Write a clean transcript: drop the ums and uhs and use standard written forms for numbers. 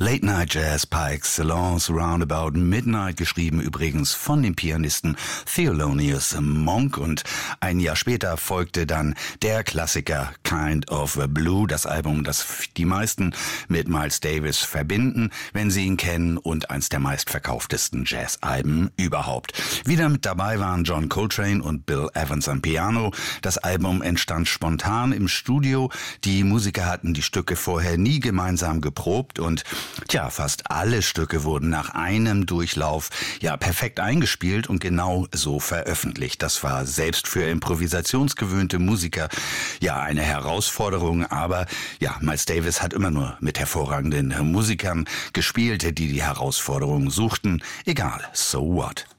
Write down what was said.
Late Night Jazz par excellence, roundabout midnight, geschrieben übrigens von dem Pianisten Thelonious Monk, und ein Jahr später folgte dann der Klassiker Kind of Blue, das Album, das die meisten mit Miles Davis verbinden, wenn sie ihn kennen, und eins der meistverkauftesten Jazz-Alben überhaupt. Wieder mit dabei waren John Coltrane und Bill Evans am Piano. Das Album entstand spontan im Studio. Die Musiker hatten die Stücke vorher nie gemeinsam geprobt, und fast alle Stücke wurden nach einem Durchlauf perfekt eingespielt und genau so veröffentlicht. Das war selbst für improvisationsgewöhnte Musiker eine Herausforderung, aber Miles Davis hat immer nur mit hervorragenden Musikern gespielt, die die Herausforderungen suchten. Egal, so what?